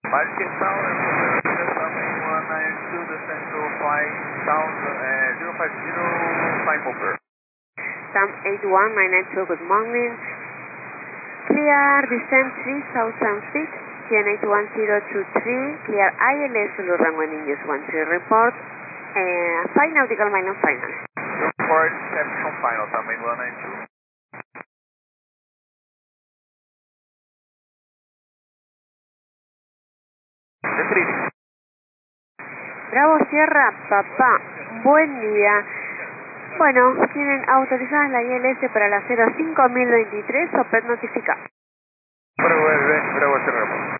Market Tower, Summit 192, descend to 050, time over. Sam 81992, good morning. Clear descent 3000 feet, CN 81023, clear ILS, Zulu runway Ninjas 13 report, 5 nautical minus final. Report, reception final, Summit 192. Bravo Sierra, papá, buen día. Bueno, tienen autorizadas la ILS para la 05023, OPET notificado. Bravo Sierra.